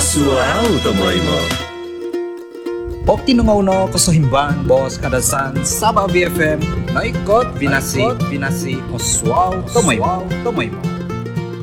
Oswal tomoy mo. Pop tinungaw kasohimban bos kadasan Sabah BFM naikot binasi Oswal tomoy mo.